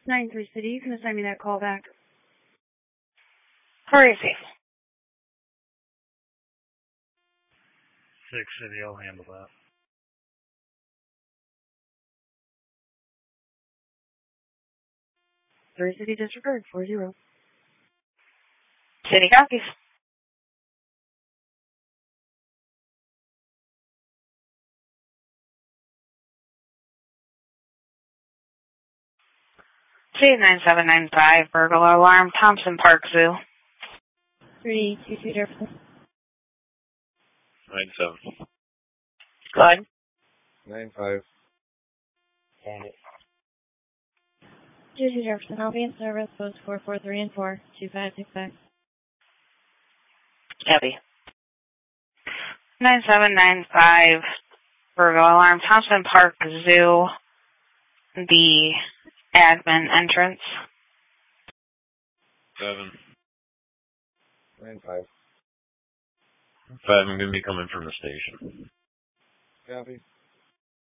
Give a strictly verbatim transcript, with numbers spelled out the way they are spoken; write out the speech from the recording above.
nine three City, you can assign me that call back. Where is he? six City, I'll handle that. three City disregard, four zero. City copies. C nine seven nine five, burglar alarm, Thompson Park Zoo. three two two Jefferson. nine seven. Good. nine five. Got it. two two Jefferson, I'll be in service, post four four three and four, two five six five. Copy. nine seven nine five, burglar alarm, Thompson Park Zoo, the admin entrance. seven. nine five. five, I'm going to be coming from the station. Copy.